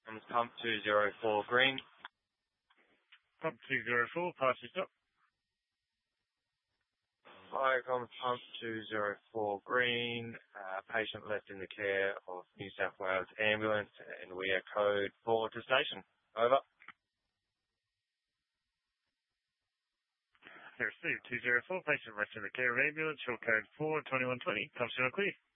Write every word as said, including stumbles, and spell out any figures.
Comes pump two zero four green. Pump two zero four, pass your stop. Fire comes pump two zero four green. Uh, patient left in the care of New South Wales ambulance, and we are code four to station. Over. Received two zero four, patient left in the care of ambulance, short code four, twenty-one twenty. Pumps are clear.